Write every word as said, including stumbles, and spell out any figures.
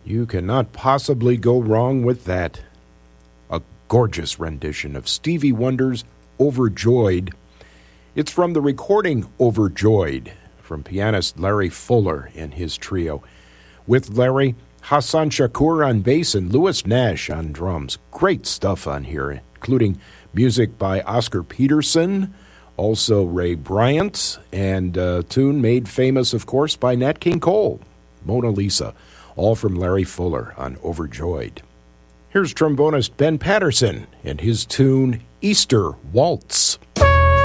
You cannot possibly go wrong with that. A gorgeous rendition of Stevie Wonder's Overjoyed. It's from the recording Overjoyed from pianist Larry Fuller and his trio. With Larry, Hassan Shakur on bass and Louis Nash on drums. Great stuff on here, including music by Oscar Peterson, also Ray Bryant, and a tune made famous, of course, by Nat King Cole, Mona Lisa, all from Larry Fuller on Overjoyed. Here's trombonist Ben Patterson and his tune Easter Waltz.